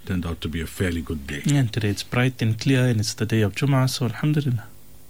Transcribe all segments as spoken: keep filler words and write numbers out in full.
turned out to be a fairly good day. Yeah, and today it's bright and clear, and it's the day of Jum'ah, so alhamdulillah.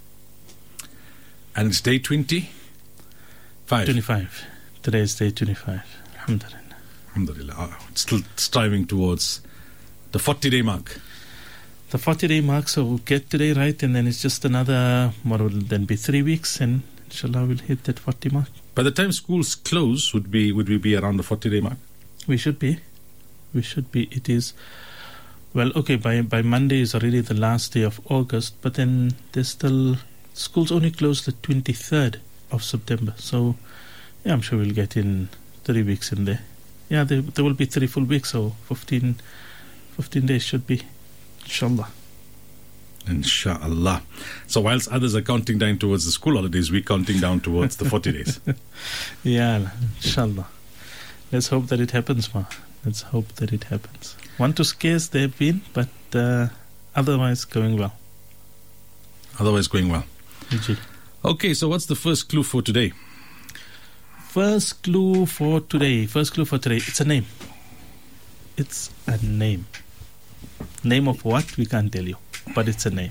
And it's day twenty-five. twenty-five. Today is day twenty-five. Alhamdulillah. Alhamdulillah. Oh, it's still striving towards the forty-day mark. The forty-day mark, so we'll get today right, and then it's just another, what will then be three weeks, and inshallah we'll hit that forty mark. By the time schools close, would be would we be around the forty-day mark? We should be. We should be. It is, well, okay, by, by Monday is already the last day of August, but then there's still, schools only close the twenty-third of September, so yeah, I'm sure we'll get in three weeks in there. Yeah, there, there will be three full weeks, so fifteen, fifteen days should be, inshallah. Inshallah. So whilst others are counting down towards the school holidays, we're counting down towards the forty days. Yeah, inshallah. Let's hope that it happens, ma. Let's hope that it happens. One to scares there have been, but uh, otherwise going well. Otherwise going well. G. Okay, so what's the first clue for today? First clue for today. First clue for today. It's a name. It's a name. Name of what? We can't tell you. But it's a name.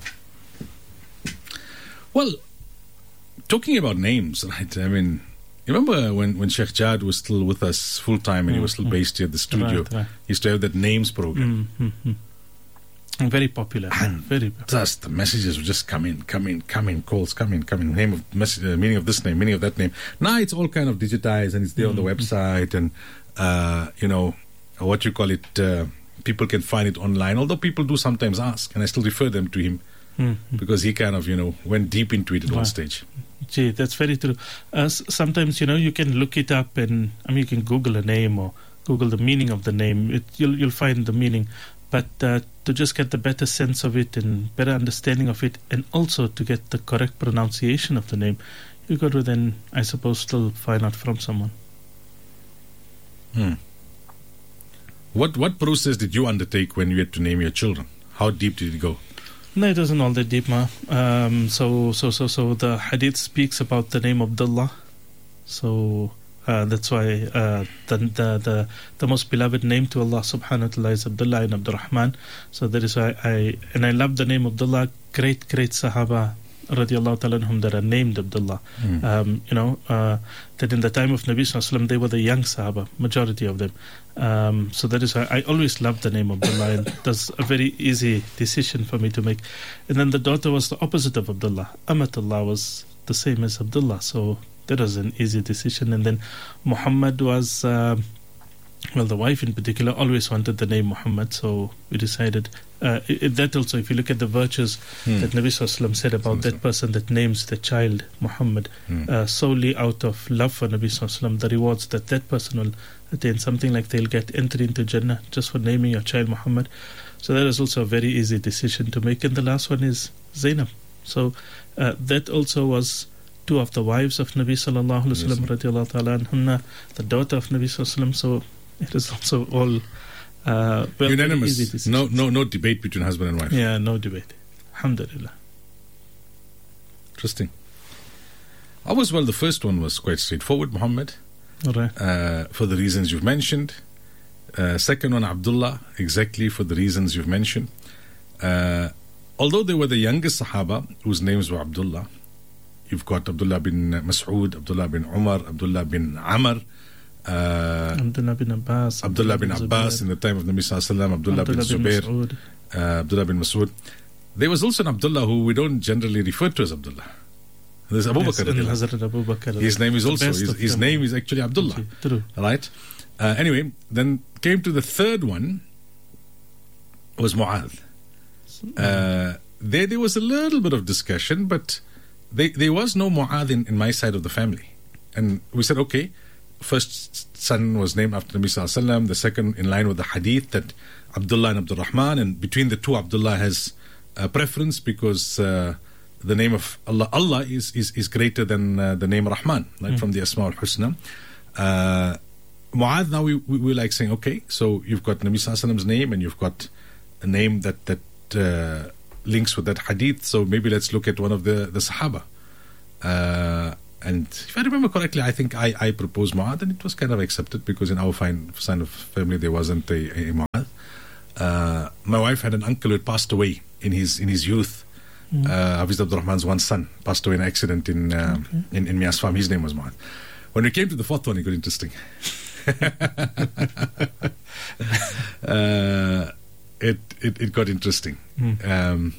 Well, talking about names, right? I mean, you remember when, when Sheikh Jad was still with us full time and mm-hmm. he was still based here at the studio? Right, right. He used to have that names program. Mm-hmm. And very popular. And very popular. Just the messages would just come in, come in, come in, calls, come in, come in. Name of message, uh, meaning of this name, meaning of that name. Now it's all kind of digitized and it's there mm-hmm. on the website and uh, you know what you call it. Uh, people can find it online. Although people do sometimes ask, and I still refer them to him mm-hmm. because he kind of you know went deep into it at wow. one stage. Gee, that's very true. Uh, s- sometimes, you know, you can look it up and, I mean, you can Google a name or Google the meaning of the name. It, you'll, you'll find the meaning. But uh, to just get the better sense of it and better understanding of it, and also to get the correct pronunciation of the name, you got to then, I suppose, still find out from someone. Hmm. What, what process did you undertake when you had to name your children? How deep did it go? No, it wasn't all that deep, ma. Um, so, so, so, so the hadith speaks about the name Abdullah. So uh, that's why uh, the, the the the most beloved name to Allah Subhanahu wa Taala is Abdullah and Abdurrahman. So that is why I and I love the name Abdullah. Great, great Sahaba radiallahu ta'ala anhum that are named Abdullah. Mm. Um, you know uh, that in the time of Nabi Sallallahu Alaihi Wasallam they were the young Sahaba, majority of them. Um, so that is why I always loved the name Abdullah, and that's a very easy decision for me to make. And then the daughter was the opposite of Abdullah. Amatullah was the same as Abdullah, so that was an easy decision. And then Muhammad was, uh, well, the wife in particular always wanted the name Muhammad, so we decided uh, it, that also, if you look at the virtues hmm. that Nabi Sallallahu Alaihi Wasallam said about that person that names the child Muhammad hmm. uh, solely out of love for Nabi Sallallahu Alaihi Wasallam, the rewards that that person will attain, something like they'll get entry into Jannah just for naming your child Muhammad. So that is also a very easy decision to make. And the last one is Zainab. So uh, that also was two of the wives of Nabi Sallallahu Alaihi Wasallam, radiallahu ta'ala anhunna, the daughter of Nabi Sallallahu Alaihi Wasallam. So it is also all uh, well, unanimous. No, no, no debate between husband and wife. Yeah, no debate. Alhamdulillah. Interesting. I was well. The first one was quite straightforward, Muhammad. All right. Uh, for the reasons you've mentioned. Uh, second one, Abdullah, exactly for the reasons you've mentioned. Uh, although they were the youngest Sahaba whose names were Abdullah, you've got Abdullah bin Mas'ud, Abdullah bin Umar, Abdullah bin Amr, uh, Abdullah bin Abbas, Abdullah bin Abbas in the time of Nabi Sallallahu Alaihi Wasallam, Abdullah, Abdullah bin Zubair, uh, Abdullah bin Mas'ud. There was also an Abdullah who we don't generally refer to as Abdullah. There's Abu yes, Bakr. Abu Bakr. His name is also, his, his name is actually Abdullah. True. Right? Uh, anyway, then came to the third one, was Mu'adh. Uh, there, there was a little bit of discussion, but they, there was no Mu'adh in, in my side of the family. And we said, okay, first son was named after Nabi Sallallahu Alaihi Wasallam, the second in line with the hadith that Abdullah and Abdul Rahman, and between the two, Abdullah has a preference because uh, the name of Allah, Allah is, is, is greater than uh, the name Rahman, right, mm. from the Asma al-Husna. Uh, Mu'adh, now we, we, we're like saying, okay, so you've got Nabi Sallallahu Alaihi Wasallam's name and you've got a name that, that uh, links with that hadith, so maybe let's look at one of the, the Sahaba. Uh, and if I remember correctly, I think I, I proposed Mu'adh and it was kind of accepted because in our fine, sign of family there wasn't a, a Mu'adh. Uh, my wife had an uncle who had passed away in his in his youth. Mm. Uh, Hafiz Abdul Rahman's one son passed away in an accident in uh, okay. in, in Mias Farm. His name was Mu'adh. When we came to the fourth one, it got interesting. uh, it, it it got interesting. Mm. Um,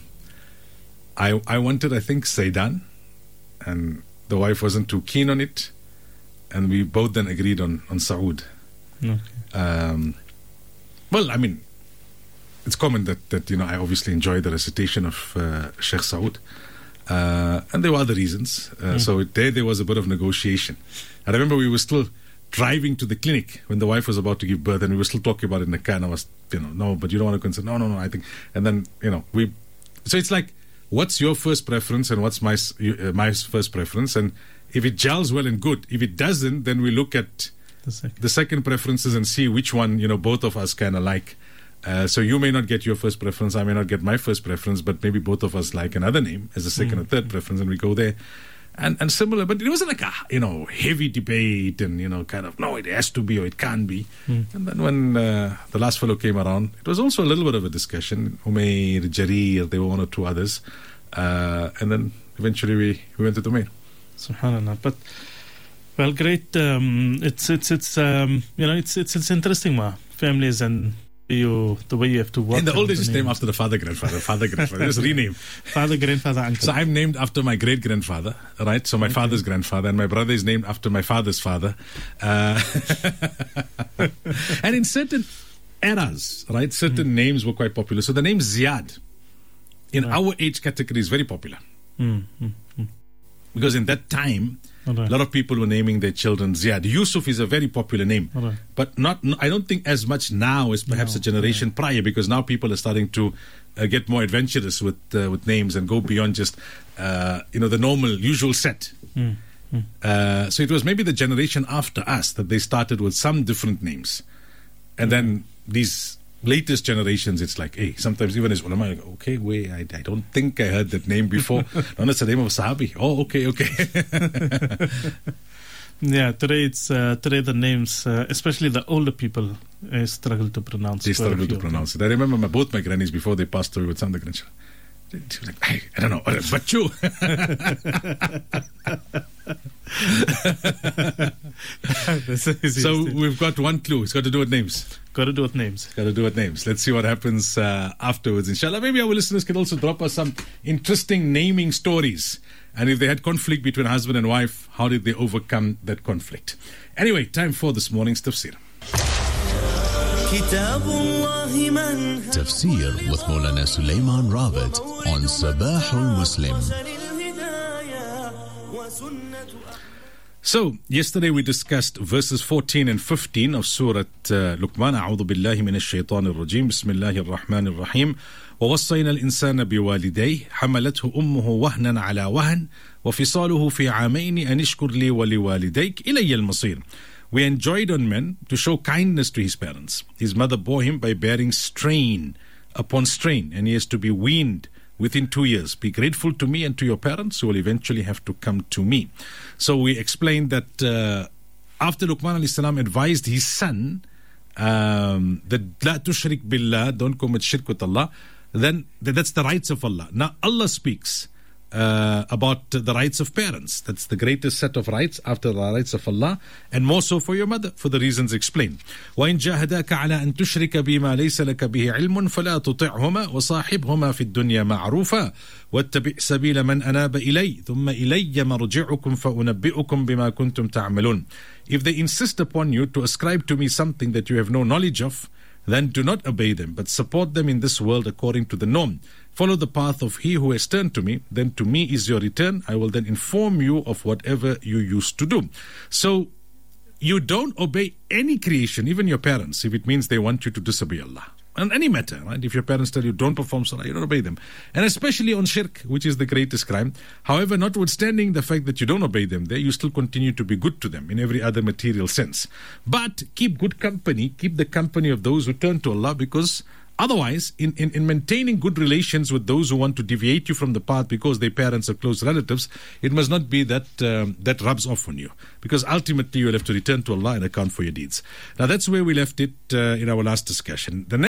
I I wanted, I think, Zaidan, and the wife wasn't too keen on it, and we both then agreed on on Saud. Okay. Um, well, I mean, it's common that that you know I obviously enjoy the recitation of uh, Sheikh Saud, uh, and there were other reasons. Uh, mm. So it, there there was a bit of negotiation. I remember we were still driving to the clinic when the wife was about to give birth, and we were still talking about it in the car. And I was, you know, no, but you don't want to consider. No, no, no. I think, and then you know we. So it's like, what's your first preference and what's my uh, my first preference, and if it gels well and good. If it doesn't, then we look at the second, the second preferences and see which one you know both of us kind of like. Uh, so you may not get your first preference, I may not get my first preference, but maybe both of us like another name as a second mm. or third preference, and we go there. And and similar, but it wasn't like a you know heavy debate and you know kind of no, it has to be or it can't be. Mm. And then when uh, the last fellow came around, it was also a little bit of a discussion. Umair, Jarir, there were one or two others, uh, and then eventually we, we went to Umair. Subhanallah, but well, great. Um, it's it's it's um, you know it's it's it's interesting, ma families and. You, the way you have to work. In the old days, it's named after the father, grandfather, father, grandfather. Just rename. Father, grandfather, uncle. So I'm named after my great grandfather, right? So my okay. father's grandfather, and my brother is named after my father's father. Uh, and in certain eras, right, certain mm. names were quite popular. So the name Ziyad in right. our age category is very popular. Mm. Mm. Mm. Because in that time, right. a lot of people were naming their children Ziyad. Yusuf is a very popular name, right. but not. I don't think as much now as perhaps no, a generation right. prior, because now people are starting to uh, get more adventurous with uh, with names and go beyond just uh, you know the normal, usual set. Mm. Mm. Uh, so it was maybe the generation after us that they started with some different names, and mm. then these latest generations, it's like, hey, sometimes even as ulama, like, okay, wait, I, I don't think I heard that name before. No, that's the name of a Sahabi. Oh, okay, okay. Yeah, today it's uh, today the names, uh, especially the older people, uh, struggle to pronounce. They struggle to pronounce it. I remember my, both my grannies before they passed away with some of the grandchildren. She was like, I, I don't know, but you. So we've got one clue. It's got to do with names. Got to do with names. Got to do with names. Let's see what happens uh, afterwards, inshallah. Maybe our listeners can also drop us some interesting naming stories. And if they had conflict between husband and wife, how did they overcome that conflict? Anyway, time for this morning's tafsir. Tafsir with Maulana Sulaiman Rawat on Sabah al-Muslim. So, yesterday we discussed verses fourteen and fifteen of Surah uh, Luqman. A'udhu billahi minash shaitanir rajim. Bismillahir rahmanir rahim. ووصينا الإنسان بوالديه حملته أمه وهنا على وهن وفصاله في عامين أن اشكر لي ولوالديك إلي المصير. We enjoined on men to show kindness to his parents. His mother bore him by bearing strain upon strain, and he has to be weaned within two years. Be grateful to me and to your parents who will eventually have to come to me. So we explained that uh, after Luqman alayhi salam advised his son um, that La tushrik billah, don't commit shirk with Allah, then that's the rights of Allah. Now Allah speaks Uh, about uh, the rights of parents. That's the greatest set of rights after the rights of Allah, and more so for your mother, for the reasons explained. وَإِن جَاهَدَاكَ عَلَىٰ أَن تُشْرِكَ بِمَا لَيْسَ لَكَ بِهِ عِلْمٌ فَلَا تُطِعْهُمَا وَصَاحِبْهُمَا فِي الدُّنْيَا مَعْرُوفًا وَاتَّبِعْ سَبِيلَ مَنْ أَنَابَ إِلَيَّ ثُمَّ إِلَيَّ مَرْجِعُكُمْ فَأُنَبِّئُكُمْ بِمَا كُنْتُمْ تَعْمَلُونَ. If they insist upon you to ascribe to me something that you have no knowledge of, then do not obey them, but support them in this world according to the norm. Follow the path of he who has turned to me, then to me is your return. I will then inform you of whatever you used to do. So, you don't obey any creation, even your parents, if it means they want you to disobey Allah. On any matter, right? If your parents tell you don't perform salah, you don't obey them. And especially on shirk, which is the greatest crime. However, notwithstanding the fact that you don't obey them there, you still continue to be good to them in every other material sense. But keep good company, keep the company of those who turn to Allah, because otherwise, in, in, in maintaining good relations with those who want to deviate you from the path because their parents are close relatives, it must not be that um, that rubs off on you. Because ultimately, you'll have to return to Allah and account for your deeds. Now, that's where we left it uh, in our last discussion. The next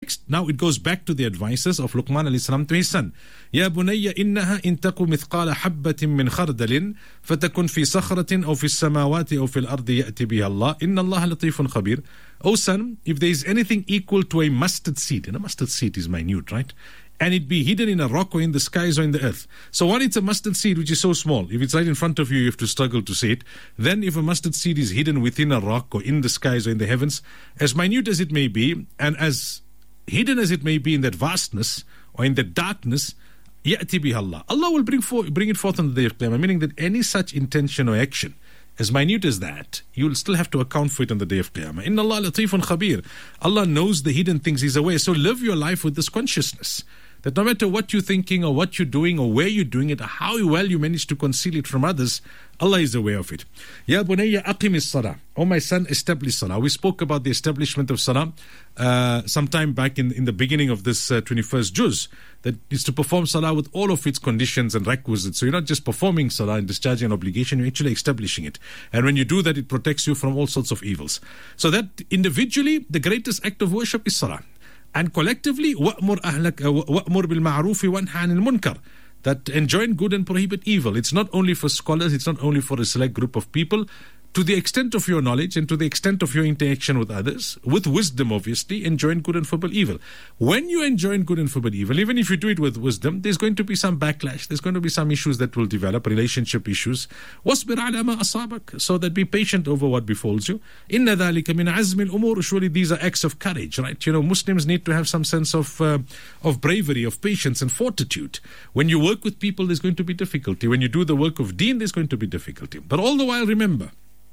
Now it goes back to the advices of Luqman alayhi salam to his son. يا بني إنها إن تك مثقال حبة من خردل فتكن في صخرة أو في السماوات أو في الأرض يأتي بها الله إن الله لطيف خبير. O son, if there is anything equal to a mustard seed, and a mustard seed is minute, right? And it be hidden in a rock or in the skies or in the earth. So one, it's a mustard seed which is so small. If it's right in front of you, you have to struggle to see it. Then if a mustard seed is hidden within a rock or in the skies or in the heavens, as minute as it may be, and as hidden as it may be in that vastness or in that darkness, يَأْتِ بِهَا Allah. Allah will bring, for, bring it forth on the day of Qiyamah, meaning that any such intention or action, as minute as that, you will still have to account for it on the day of Qiyamah. Inna Allah latifun khabir. Allah knows the hidden things, He's aware. So live your life with this consciousness, that no matter what you're thinking or what you're doing or where you're doing it or how well you manage to conceal it from others, Allah is aware of it. Ya bunayya aqimis salah. Oh my son, establish salah. We spoke about the establishment of salah uh, sometime back in, in the beginning of this uh, twenty-first juz, that is to perform salah with all of its conditions and requisites. So you're not just performing salah and discharging an obligation, you're actually establishing it. And when you do that, it protects you from all sorts of evils. So that individually, the greatest act of worship is salah. And collectively, وَأْمُرْ أَهْلَكَ وَأْمُرْ بِالْمَعْرُوفِ وَانْهَ عَنِ الْمُنْكَرِ. That enjoin good and prohibit evil. It's not only for scholars, it's not only for a select group of people. To the extent of your knowledge and to the extent of your interaction with others, with wisdom obviously, enjoin good and forbid evil. When you enjoin good and forbid evil, even if you do it with wisdom, there's going to be some backlash, there's going to be some issues that will develop, relationship issues. وَاصْبِرْ عَلَى مَا أَصَابَكَ. So that be patient over what befalls you. إِنَّ ذَلِكَ مِنْ عَزْمِ الْأُمُورِ. Surely these are acts of courage, right? You know, Muslims need to have some sense of uh, of bravery, of patience and fortitude. When you work with people, there's going to be difficulty. When you do the work of deen, there's going to be difficulty. But all the while, remember,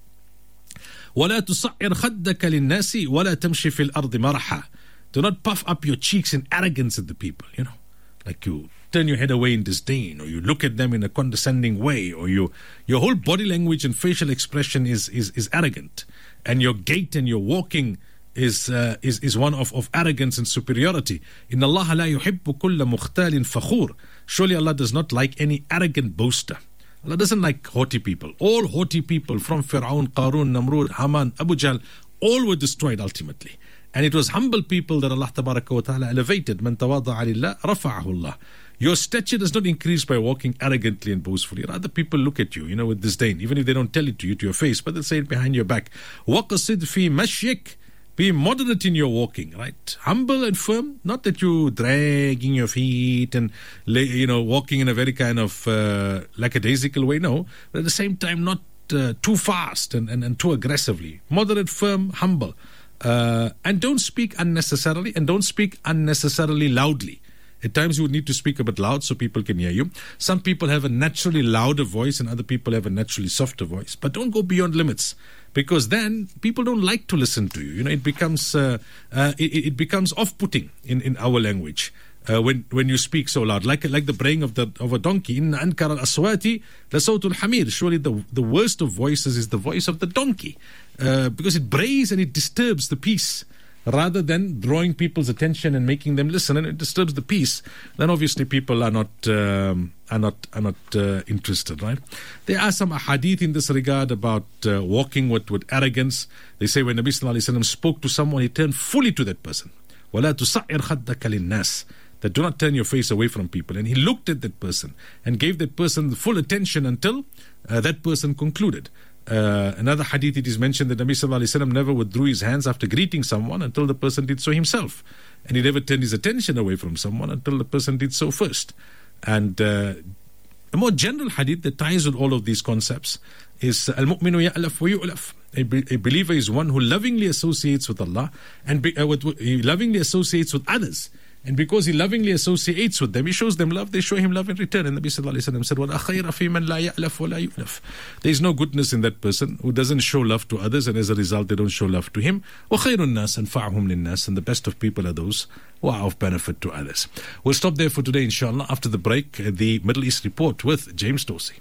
وَلَا تُصَعِّرْ خَدَّكَ لِلنَّاسِ وَلَا تَمْشِ فِي الْأَرْضِ مَرَحًا. Do not puff up your cheeks in arrogance at the people, you know. Like you turn your head away in disdain, or you look at them in a condescending way, or you, your whole body language and facial expression is, is, is arrogant. And your gait and your walking is uh, is, is one of, of arrogance and superiority. إِنَّ اللَّهَ لَا يُحِبُّ كُلَّ مُخْتَالٍ فَخُورٍ. Surely Allah does not like any arrogant boaster. Allah doesn't like haughty people. All haughty people from Fir'aun, Qarun, Namrud, Haman, Abu Jahl, all were destroyed ultimately. And it was humble people that Allah Tabaraka wa Ta'ala elevated. Man tawada'a lillah, rafa'ahu Allah. Your stature does not increase by walking arrogantly and boastfully. Rather, people look at you, you know, with disdain, even if they don't tell it to you, to your face, but they'll say it behind your back. وَقَصِدْ فِي مَشْيِكَ. Be moderate in your walking, right? Humble and firm, not that you dragging your feet and, you know, walking in a very kind of uh, lackadaisical way, no. But at the same time, not uh, too fast and, and, and too aggressively. Moderate, firm, humble. Uh, and don't speak unnecessarily, and don't speak unnecessarily loudly. At times you would need to speak a bit loud so people can hear you. Some people have a naturally louder voice and other people have a naturally softer voice. But don't go beyond limits, because then people don't like to listen to you. You know, it becomes uh, uh, it, it becomes off-putting in, in our language uh, when when you speak so loud, like like the braying of the of a donkey. Inna ankara al-aswati la sawtul hamir. Surely the the worst of voices is the voice of the donkey, uh, because it brays and it disturbs the peace. Rather than drawing people's attention and making them listen, and it disturbs the peace, then obviously people are not um, are not are not uh, interested, right? There are some ahadith in this regard about uh, walking with, with arrogance. They say when Nabi Sallallahu Alaihi Wasallam spoke to someone, he turned fully to that person. وَلَا تُصَعِّرْ خَدَّكَ لِلنَّاسِ. That do not turn your face away from people. And he looked at that person and gave that person the full attention until uh, that person concluded. Uh, another hadith, it is mentioned that Nabi Sallallahu Alaihi Wasallam never withdrew his hands after greeting someone until the person did so himself. And he never turned his attention away from someone until the person did so first. And uh, a more general hadith that ties with all of these concepts is Al-Mu'minu ya'laf wa yu'laf. A, be- a believer is one who lovingly associates with Allah and be- uh, with, with, he lovingly associates with others. And because he lovingly associates with them, he shows them love, they show him love in return. And Nabi Sallallahu Alaihi Wasallam said, وَلَا خَيْرَ فِي مَنْ لَا يَأْلَفْ وَلَا يُؤْلَفْ. There is no goodness in that person who doesn't show love to others, and as a result, they don't show love to him. وَخَيْرُ النَّاسِ أَنْفَعُهُمْ لِلنَّاسِ. And the best of people are those who are of benefit to others. We'll stop there for today, inshallah. After the break, the Middle East Report with James Dorsey.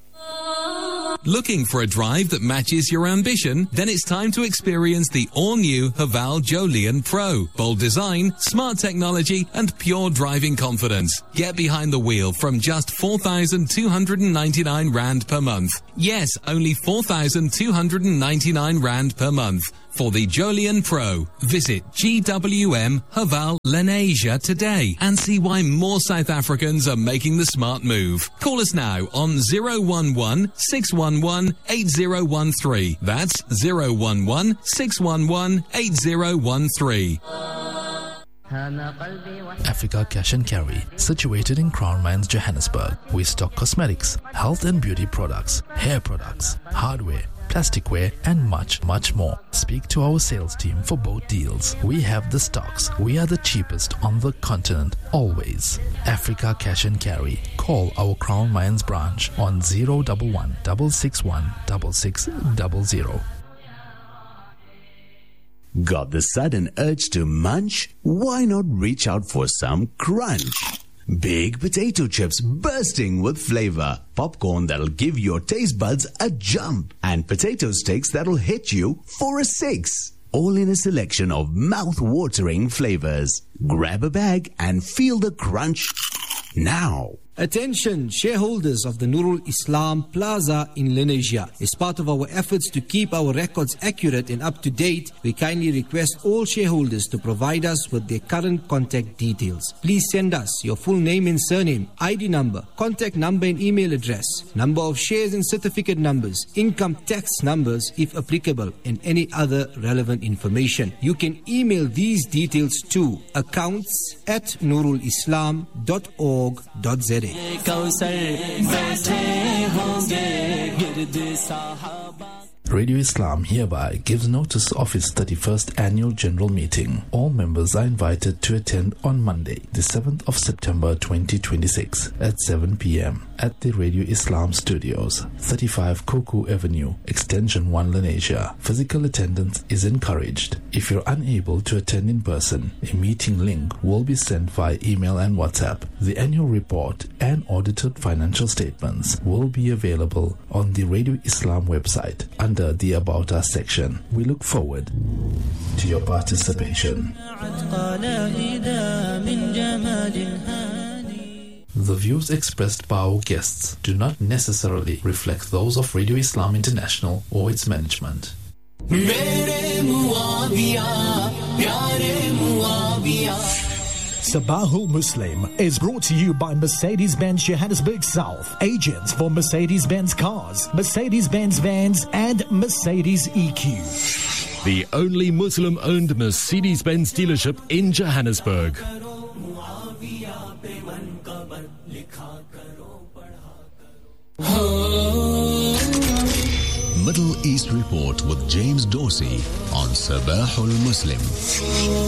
Looking for a drive that matches your ambition? Then it's time to experience the all-new Haval Joleon Pro. Bold design, smart technology, and pure driving confidence. Get behind the wheel from just four thousand two hundred ninety-nine rand per month. Yes, only four thousand two hundred ninety-nine rand per month. for the Jolian Pro. Visit G W M Haval Lenasia today and see why more South Africans are making the smart move. Call us now on zero one one, six one one, eight zero one three. That's zero one one, six one one, eight zero one three. Africa Cash and Carry, situated in Crown Mines, Johannesburg. We stock cosmetics, health and beauty products, hair products, hardware, plasticware, and much, much more. Speak to our sales team for both deals. We have the stocks. We are the cheapest on the continent, always. Africa Cash and Carry. Call our Crown Mines branch on zero one one, six six one, six six zero zero. Got the sudden urge to munch? Why not reach out for some crunch? Big potato chips bursting with flavor, popcorn that'll give your taste buds a jump, and potato sticks that'll hit you for a six. All in a selection of mouth-watering flavors. Grab a bag and feel the crunch now. Attention, shareholders of the Nurul Islam Plaza in Lenasia. As part of our efforts to keep our records accurate and up to date, we kindly request all shareholders to provide us with their current contact details. Please send us your full name and surname, I D number, contact number and email address, number of shares and certificate numbers, income tax numbers if applicable, and any other relevant information. You can email these details to accounts at nurul islam dot org dot z a. Radio Islam hereby gives notice of its thirty-first annual general meeting. All members are invited to attend on Monday, the seventh of September twenty twenty-six at seven p m at the Radio Islam Studios, thirty-five Koku Avenue, Extension one, Lenasia. Physical attendance is encouraged. If you're unable to attend in person, a meeting link will be sent via email and WhatsApp. The annual report and audited financial statements will be available on the Radio Islam website under the About Us section. We look forward to your participation. The views expressed by our guests do not necessarily reflect those of Radio Islam International or its management. Sabahul Muslim is brought to you by Mercedes-Benz Johannesburg South, agents for Mercedes-Benz cars, Mercedes-Benz vans, and Mercedes E Q. The only Muslim-owned Mercedes-Benz dealership in Johannesburg. Middle East Report with James Dorsey on Sabahul Muslim.